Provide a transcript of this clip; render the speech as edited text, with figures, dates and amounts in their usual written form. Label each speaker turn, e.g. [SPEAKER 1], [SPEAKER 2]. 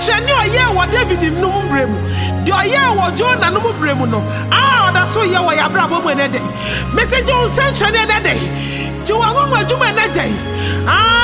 [SPEAKER 1] nsɛnkyerɛnne ɔyɛ wɔ David nnum bremu de ɔyɛ wɔ Jonah nnum bremu no ɔda so yɛ wɔ yabrabɔ mu ne dɛ message nsɛnkyerɛnne ne dɛ ti wɔn adwuma ne dɛ